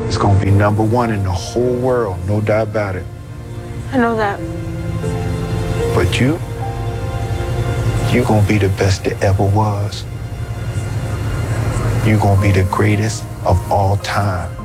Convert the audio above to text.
It's gonna be number one in the whole world, no doubt about it. I know that. But you gonna be the best that ever was. You gonna be the greatest of all time.